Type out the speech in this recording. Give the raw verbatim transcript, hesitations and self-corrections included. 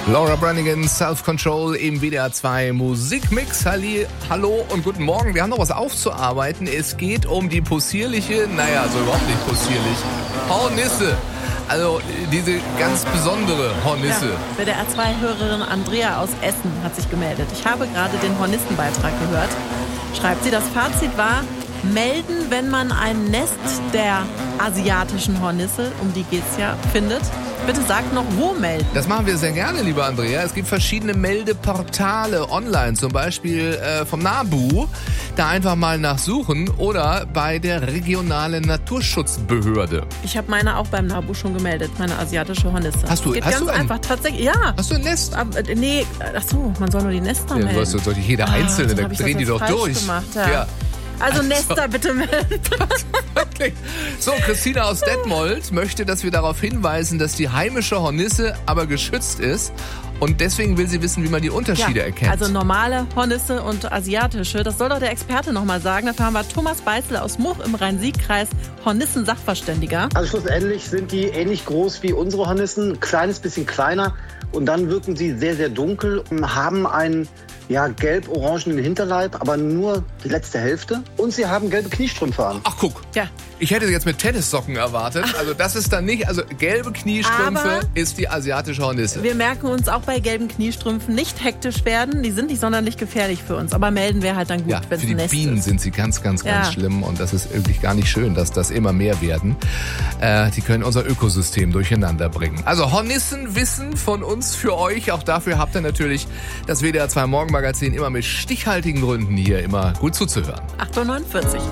Laura Branigan, Self-Control im W D R zwei Musikmix. Halli, hallo und guten Morgen. Wir haben noch was aufzuarbeiten. Es geht um die possierliche, naja, also überhaupt nicht possierlich, Hornisse. Also diese ganz besondere Hornisse. Ja, W D R zwei Hörerin Andrea aus Essen hat sich gemeldet. Ich habe gerade den Hornissenbeitrag gehört. Schreibt sie, das Fazit war, melden, wenn man ein Nest der asiatischen Hornisse, um die geht's ja, findet. Bitte sagt noch, wo melden. Das machen wir sehr gerne, liebe Andrea. Es gibt verschiedene Meldeportale online, zum Beispiel äh, vom NABU. Da einfach mal nachsuchen oder bei der regionalen Naturschutzbehörde. Ich habe meine auch beim NABU schon gemeldet, meine asiatische Hornisse. Hast du, Geht hast ganz du ein, einfach, tatsächlich, ja. Hast du ein Nest? Aber, äh, nee, ach so, man soll nur die Nester Ja, melden. soll, soll jede einzelne, ah, da drehen die doch falsch durch. Gemacht, ja. Ja. Also, Also- Nester bitte melden. Okay. So, Christina aus Detmold möchte, dass wir darauf hinweisen, dass die heimische Hornisse aber geschützt ist. Und deswegen will sie wissen, wie man die Unterschiede Ja, erkennt. also normale Hornisse und asiatische. Das soll doch der Experte nochmal sagen. Dafür haben wir Thomas Beißel aus Much im Rhein-Sieg-Kreis, Hornissen-Sachverständiger. Also schlussendlich sind die ähnlich groß wie unsere Hornissen, ein kleines bisschen kleiner. Und dann wirken sie sehr, sehr dunkel und haben einen ja, gelb-orangenen Hinterleib, aber nur die letzte Hälfte. Und sie haben gelbe Kniestrümpfe an. Ach, guck. Ja. Ich hätte jetzt mit Tennissocken erwartet. Also das ist dann nicht, also gelbe Kniestrümpfe Aber ist die asiatische Hornisse. Wir merken uns auch bei gelben Kniestrümpfen nicht hektisch werden. Die sind nicht sonderlich gefährlich für uns. Aber melden wäre halt dann gut, Ja, wenn für es die ein Nest Bienen ist. sind sie ganz, ganz, ganz Ja. schlimm. Und das ist wirklich gar nicht schön, dass das immer mehr werden. Äh, die können unser Ökosystem durcheinander bringen. Also Hornissenwissen von uns für euch. Auch dafür habt ihr natürlich das W D R zwei Morgenmagazin immer mit stichhaltigen Gründen hier immer gut zuzuhören. acht Uhr neunundvierzig.